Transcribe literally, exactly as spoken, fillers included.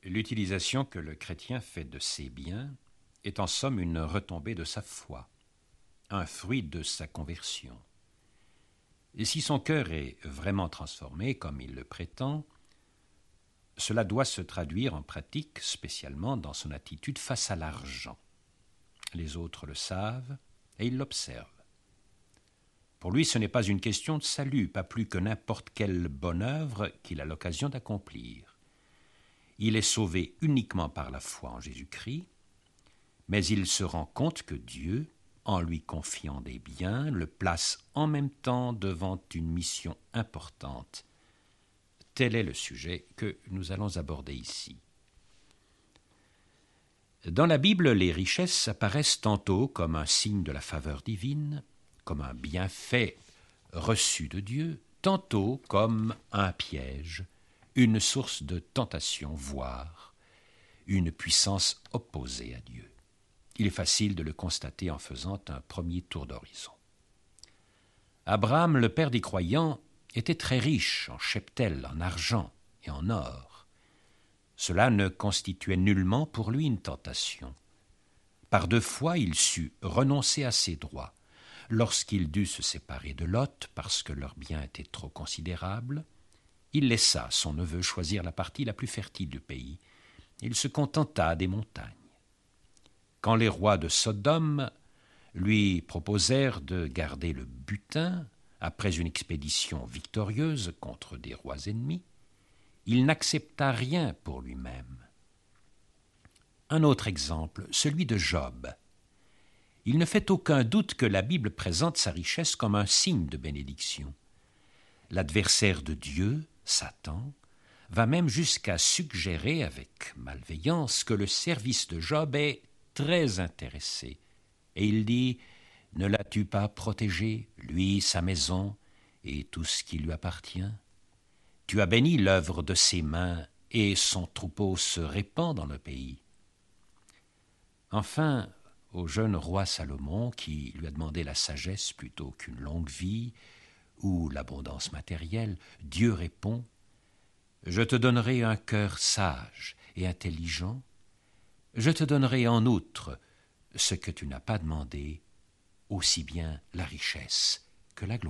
L'utilisation que le chrétien fait de ses biens est en somme une retombée de sa foi, un fruit de sa conversion. Et si son cœur est vraiment transformé, comme il le prétend, cela doit se traduire en pratique, spécialement dans son attitude face à l'argent. Les autres le savent et ils l'observent. Pour lui, ce n'est pas une question de salut, pas plus que n'importe quelle bonne œuvre qu'il a l'occasion d'accomplir. Il est sauvé uniquement par la foi en Jésus-Christ, mais il se rend compte que Dieu, en lui confiant des biens, le place en même temps devant une mission importante. Tel est le sujet que nous allons aborder ici. Dans la Bible, les richesses apparaissent tantôt comme un signe de la faveur divine, comme un bienfait reçu de Dieu, tantôt comme un piège, une source de tentation, voire une puissance opposée à Dieu. Il est facile de le constater en faisant un premier tour d'horizon. Abraham, le père des croyants, était très riche en cheptel, en argent et en or. Cela ne constituait nullement pour lui une tentation. Par deux fois, il sut renoncer à ses droits. Lorsqu'il dut se séparer de Lot parce que leurs biens étaient trop considérables, il laissa son neveu choisir la partie la plus fertile du pays. Il se contenta des montagnes. Quand les rois de Sodome lui proposèrent de garder le butin après une expédition victorieuse contre des rois ennemis, il n'accepta rien pour lui-même. Un autre exemple, celui de Job. Il ne fait aucun doute que la Bible présente sa richesse comme un signe de bénédiction. L'adversaire de Dieu, Satan, va même jusqu'à suggérer avec malveillance que le service de Job est très intéressé. Et il dit « Ne l'as-tu pas protégé, lui, sa maison et tout ce qui lui appartient? Tu as béni l'œuvre de ses mains et son troupeau se répand dans le pays. » Enfin, au jeune roi Salomon, qui lui a demandé la sagesse plutôt qu'une longue vie ou l'abondance matérielle, Dieu répond « Je te donnerai un cœur sage et intelligent, je te donnerai en outre ce que tu n'as pas demandé, aussi bien la richesse que la gloire. »